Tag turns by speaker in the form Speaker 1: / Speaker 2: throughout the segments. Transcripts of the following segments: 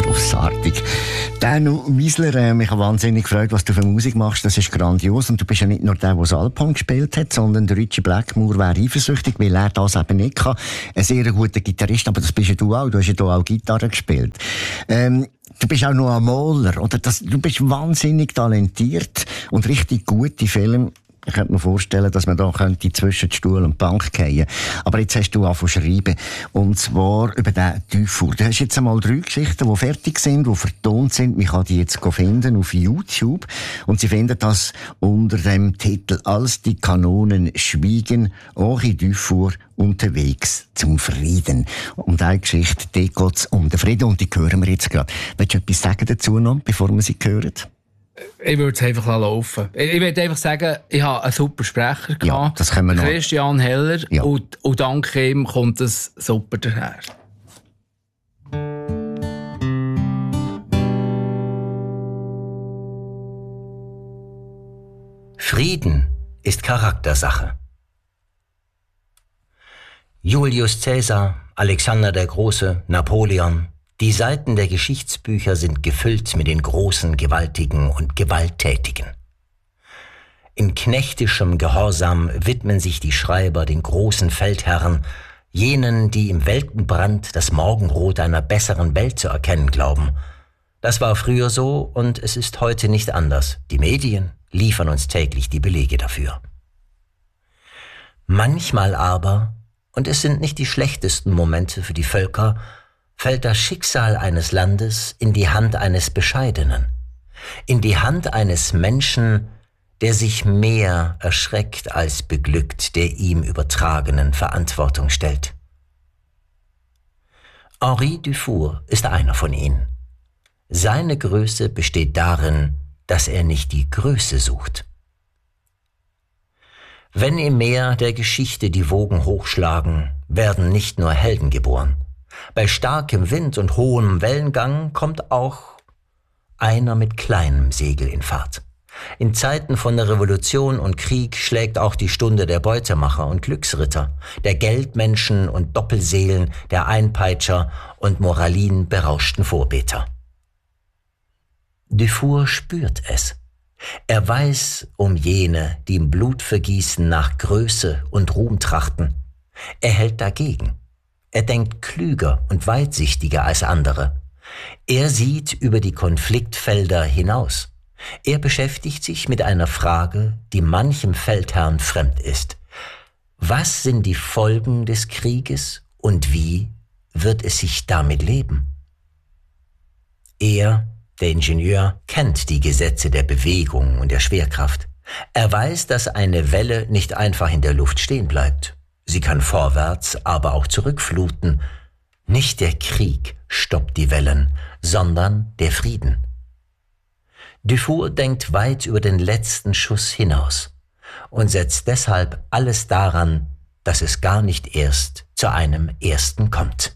Speaker 1: Grossartig. Danu Wiesler, mich hat wahnsinnig gefreut, was du für Musik machst. Das ist grandios. Und du bist ja nicht nur der, der Alphorn gespielt hat, sondern der Richie Blackmore wäre eifersüchtig, weil er das eben nicht kann. Ein sehr guter Gitarrist, aber das bist ja du auch. Du hast ja hier auch Gitarre gespielt. Du bist auch noch ein Maler, oder? Du bist wahnsinnig talentiert und richtig gute Filme. Ich könnte mir vorstellen, dass man da könnte zwischen Stuhl und Bank fallen. Aber jetzt hast du angefangen zu schreiben. Und zwar über den Dufour. Du hast jetzt einmal 3 Geschichten, die fertig sind, die vertont sind. Man kann die jetzt finden auf YouTube. Und Sie finden das unter dem Titel «Als die Kanonen schwiegen, Henri Dufour unterwegs zum Frieden». Und eine Geschichte, die geht es um den Frieden. Und die hören wir jetzt gerade. Willst du etwas sagen dazu noch, bevor wir sie hören?
Speaker 2: Ich würde es einfach laufen. Ich würde einfach sagen, ich habe einen super Sprecher gehabt.
Speaker 1: Ja, das können wir noch.
Speaker 2: Christian Heller. Ja. Und dank ihm kommt es super daher.
Speaker 3: Frieden ist Charaktersache. Julius Caesar, Alexander der Große, Napoleon. Die Seiten der Geschichtsbücher sind gefüllt mit den Großen, Gewaltigen und Gewalttätigen. In knechtischem Gehorsam widmen sich die Schreiber den großen Feldherren, jenen, die im Weltenbrand das Morgenrot einer besseren Welt zu erkennen glauben. Das war früher so und es ist heute nicht anders. Die Medien liefern uns täglich die Belege dafür. Manchmal aber, und es sind nicht die schlechtesten Momente für die Völker, fällt das Schicksal eines Landes in die Hand eines Bescheidenen, in die Hand eines Menschen, der sich mehr erschreckt als beglückt der ihm übertragenen Verantwortung stellt. Henri Dufour ist einer von ihnen. Seine Größe besteht darin, dass er nicht die Größe sucht. Wenn im Meer der Geschichte die Wogen hochschlagen, werden nicht nur Helden geboren. Bei starkem Wind und hohem Wellengang kommt auch einer mit kleinem Segel in Fahrt. In Zeiten von der Revolution und Krieg schlägt auch die Stunde der Beutemacher und Glücksritter, der Geldmenschen und Doppelseelen, der Einpeitscher und moralinberauschten Vorbeter. Dufour spürt es. Er weiß um jene, die im Blutvergießen nach Größe und Ruhm trachten. Er hält dagegen. Er denkt klüger und weitsichtiger als andere. Er sieht über die Konfliktfelder hinaus. Er beschäftigt sich mit einer Frage, die manchem Feldherrn fremd ist. Was sind die Folgen des Krieges und wie wird es sich damit leben? Er, der Ingenieur, kennt die Gesetze der Bewegung und der Schwerkraft. Er weiß, dass eine Welle nicht einfach in der Luft stehen bleibt. Sie kann vorwärts, aber auch zurückfluten. Nicht der Krieg stoppt die Wellen, sondern der Frieden. Dufour denkt weit über den letzten Schuss hinaus und setzt deshalb alles daran, dass es gar nicht erst zu einem ersten kommt.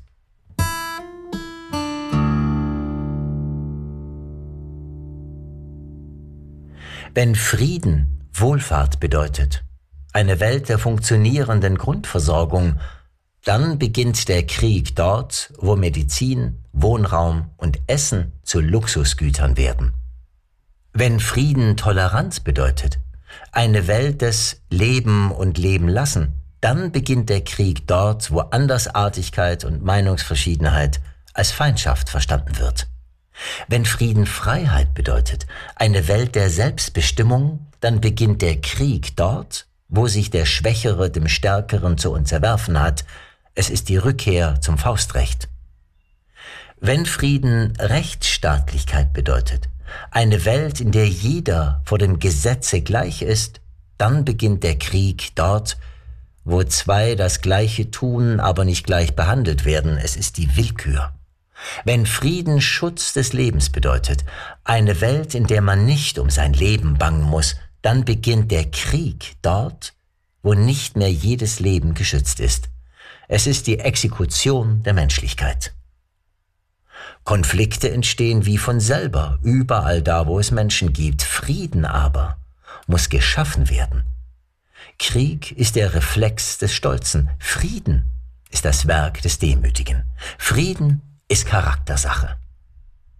Speaker 3: Wenn Frieden Wohlfahrt bedeutet, eine Welt der funktionierenden Grundversorgung, dann beginnt der Krieg dort, wo Medizin, Wohnraum und Essen zu Luxusgütern werden. Wenn Frieden Toleranz bedeutet, eine Welt des Leben und Leben lassen, dann beginnt der Krieg dort, wo Andersartigkeit und Meinungsverschiedenheit als Feindschaft verstanden wird. Wenn Frieden Freiheit bedeutet, eine Welt der Selbstbestimmung, dann beginnt der Krieg dort, wo sich der Schwächere dem Stärkeren zu unterwerfen hat. Es ist die Rückkehr zum Faustrecht. Wenn Frieden Rechtsstaatlichkeit bedeutet, eine Welt, in der jeder vor dem Gesetze gleich ist, dann beginnt der Krieg dort, wo zwei das Gleiche tun, aber nicht gleich behandelt werden. Es ist die Willkür. Wenn Frieden Schutz des Lebens bedeutet, eine Welt, in der man nicht um sein Leben bangen muss, dann beginnt der Krieg dort, wo nicht mehr jedes Leben geschützt ist. Es ist die Exekution der Menschlichkeit. Konflikte entstehen wie von selber, überall da, wo es Menschen gibt. Frieden aber muss geschaffen werden. Krieg ist der Reflex des Stolzen. Frieden ist das Werk des Demütigen. Frieden ist Charaktersache.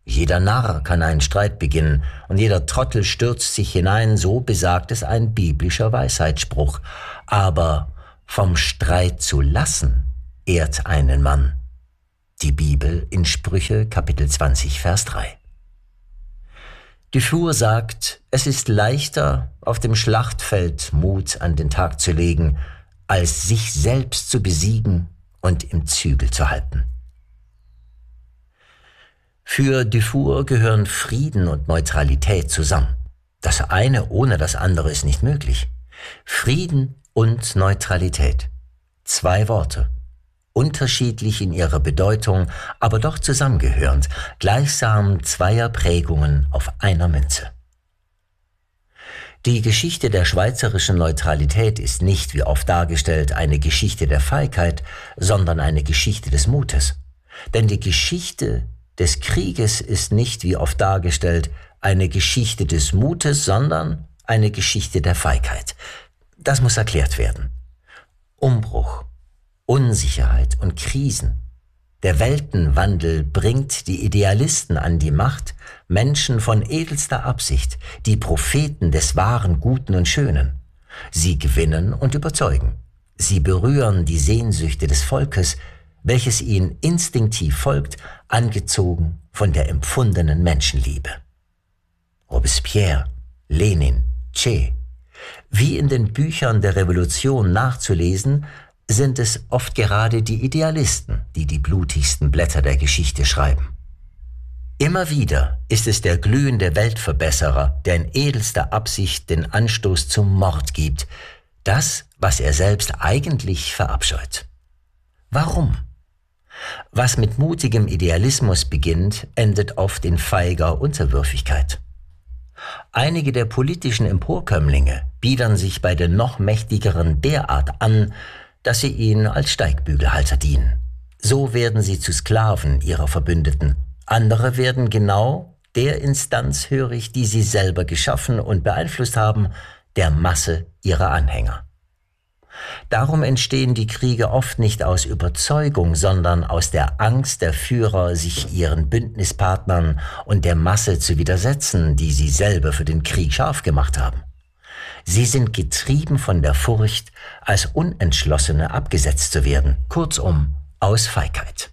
Speaker 3: Jeder Narr kann einen Streit beginnen und jeder Trottel stürzt sich hinein, so besagt es ein biblischer Weisheitsspruch. Aber vom Streit zu lassen, ehrt einen Mann. Die Bibel in Sprüche, Kapitel 20, Vers 3. Dufour sagt, es ist leichter, auf dem Schlachtfeld Mut an den Tag zu legen, als sich selbst zu besiegen und im Zügel zu halten. Für Dufour gehören Frieden und Neutralität zusammen. Das eine ohne das andere ist nicht möglich. Frieden und Neutralität. 2 Worte. Unterschiedlich in ihrer Bedeutung, aber doch zusammengehörend, gleichsam 2 Prägungen auf einer Münze. Die Geschichte der schweizerischen Neutralität ist nicht, wie oft dargestellt, eine Geschichte der Feigheit, sondern eine Geschichte des Mutes. Denn die Geschichte des Krieges ist nicht, wie oft dargestellt, eine Geschichte des Mutes, sondern eine Geschichte der Feigheit. Das muss erklärt werden. Umbruch, Unsicherheit und Krisen. Der Weltenwandel bringt die Idealisten an die Macht, Menschen von edelster Absicht, die Propheten des Wahren, Guten und Schönen. Sie gewinnen und überzeugen. Sie berühren die Sehnsüchte des Volkes, welches ihnen instinktiv folgt, angezogen von der empfundenen Menschenliebe. Robespierre, Lenin, Che. Wie in den Büchern der Revolution nachzulesen, sind es oft gerade die Idealisten, die die blutigsten Blätter der Geschichte schreiben. Immer wieder ist es der glühende Weltverbesserer, der in edelster Absicht den Anstoß zum Mord gibt, das, was er selbst eigentlich verabscheut. Warum? Was mit mutigem Idealismus beginnt, endet oft in feiger Unterwürfigkeit. Einige der politischen Emporkömmlinge biedern sich bei den noch mächtigeren derart an, dass sie ihnen als Steigbügelhalter dienen. So werden sie zu Sklaven ihrer Verbündeten. Andere werden genau der Instanz hörig, die sie selber geschaffen und beeinflusst haben, der Masse ihrer Anhänger. Darum entstehen die Kriege oft nicht aus Überzeugung, sondern aus der Angst der Führer, sich ihren Bündnispartnern und der Masse zu widersetzen, die sie selber für den Krieg scharf gemacht haben. Sie sind getrieben von der Furcht, als Unentschlossene abgesetzt zu werden, kurzum aus Feigheit.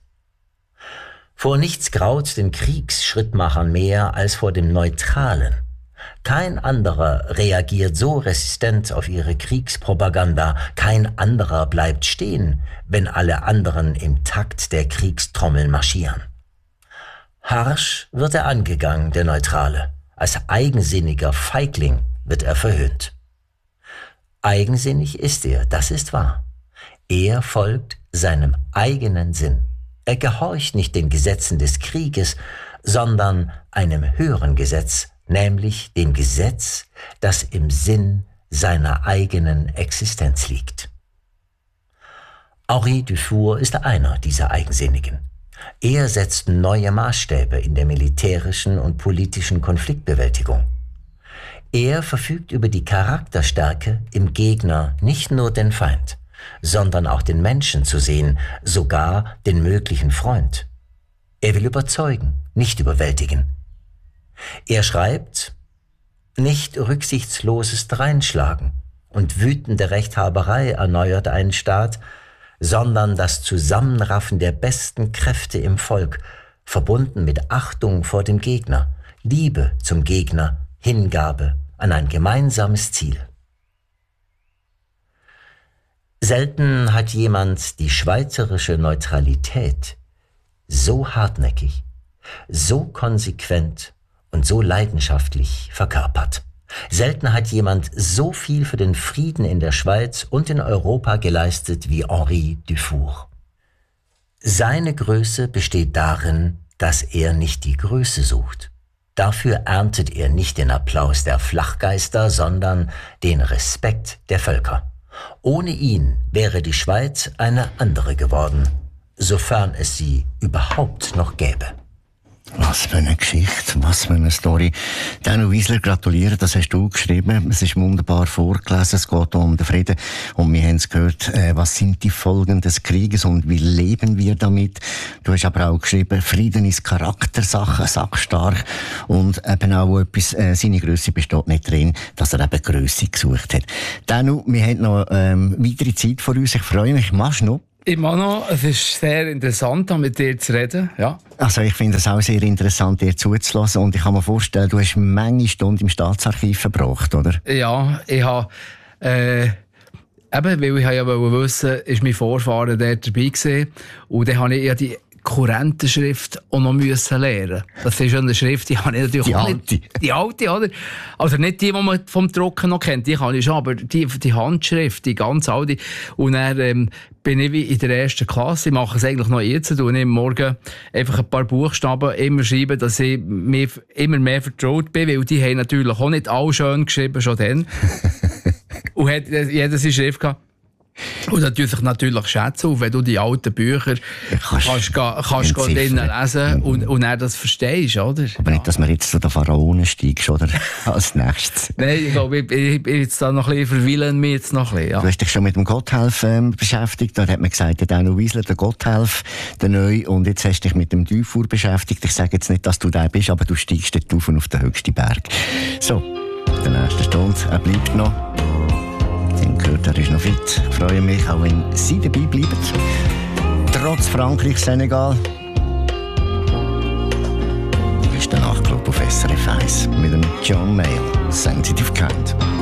Speaker 3: Vor nichts graut den Kriegsschrittmachern mehr als vor dem Neutralen. Kein anderer reagiert so resistent auf ihre Kriegspropaganda, kein anderer bleibt stehen, wenn alle anderen im Takt der Kriegstrommeln marschieren. Harsch wird er angegangen, der Neutrale, als eigensinniger Feigling wird er verhöhnt. Eigensinnig ist er, das ist wahr. Er folgt seinem eigenen Sinn. Er gehorcht nicht den Gesetzen des Krieges, sondern einem höheren Gesetz, nämlich dem Gesetz, das im Sinn seiner eigenen Existenz liegt. Henri Dufour ist einer dieser Eigensinnigen. Er setzt neue Maßstäbe in der militärischen und politischen Konfliktbewältigung. Er verfügt über die Charakterstärke, im Gegner nicht nur den Feind, sondern auch den Menschen zu sehen, sogar den möglichen Freund. Er will überzeugen, nicht überwältigen. Er schreibt, nicht rücksichtsloses Dreinschlagen und wütende Rechthaberei erneuert einen Staat, sondern das Zusammenraffen der besten Kräfte im Volk, verbunden mit Achtung vor dem Gegner, Liebe zum Gegner, Hingabe an ein gemeinsames Ziel. Selten hat jemand die schweizerische Neutralität so hartnäckig, so konsequent und so leidenschaftlich verkörpert. Selten hat jemand so viel für den Frieden in der Schweiz und in Europa geleistet wie Henri Dufour. Seine Größe besteht darin, dass er nicht die Größe sucht. Dafür erntet er nicht den Applaus der Flachgeister, sondern den Respekt der Völker. Ohne ihn wäre die Schweiz eine andere geworden, sofern es sie überhaupt noch gäbe.
Speaker 1: Was für eine Geschichte, was für eine Story. Daniel Wiesler, gratuliere, das hast du geschrieben. Es ist wunderbar vorgelesen, es geht um den Frieden. Und wir haben es gehört, was sind die Folgen des Krieges und wie leben wir damit? Du hast aber auch geschrieben, Frieden ist Charaktersache, sackstark. Und eben auch etwas, seine Grösse besteht nicht drin, dass er eben Grösse gesucht hat. Daniel, wir haben noch weitere Zeit vor uns. Ich freue mich, machst du noch?
Speaker 2: Immer noch, es ist sehr interessant, mit dir zu reden. Ja.
Speaker 1: Also ich finde es auch sehr interessant, dir zuzulassen. Und ich kann mir vorstellen, du hast manche Stunden im Staatsarchiv verbracht, oder?
Speaker 2: Ja, ich habe... eben, weil ich ja wissen, ist mein Vorfahren dort dabei gewesen. Und dann habe ich ja die Kurrentenschrift auch noch lernen. Das ist eine Schrift, die habe ich natürlich
Speaker 1: die
Speaker 2: auch
Speaker 1: alte.
Speaker 2: nicht. Die alte, oder? Also nicht die man vom Drucken noch kennt, die kann ich schon, aber die Handschrift, die ganz alte. Und dann bin ich wie in der ersten Klasse, ich mache es eigentlich noch jetzt, und ich morgen einfach ein paar Buchstaben immer schreiben, dass ich mir immer mehr vertraut bin, weil die haben natürlich auch nicht alle schön geschrieben, schon dann. Und hat jeder seine Schrift gehabt. Und natürlich schätzen, und wenn du die alten Bücher kannst drinnen lesen und dann das verstehst, oder?
Speaker 1: Aber nicht, dass wir jetzt zu den Pharaonen steigst, oder? Als nächstes.
Speaker 2: Nein, ich glaube, ich bin jetzt da noch ein bisschen, verweilen mich jetzt noch ein bisschen, ja.
Speaker 1: Du hast dich schon mit dem Gotthelf beschäftigt, da hat man gesagt, der Daniel Wiesler, der Gotthelf, der Neue, und jetzt hast du dich mit dem Dufour beschäftigt. Ich sage jetzt nicht, dass du der bist, aber du steigst dort auf den höchsten Berg. So, der nächste Stunde, er bleibt noch. Ich gehört, er ist noch fit. Ich freue mich, auch wenn Sie dabei bleiben. Trotz Frankreich, Senegal. Ist der Nachtclub auf SRF 1 mit dem John Mayall, Sensitive Kind.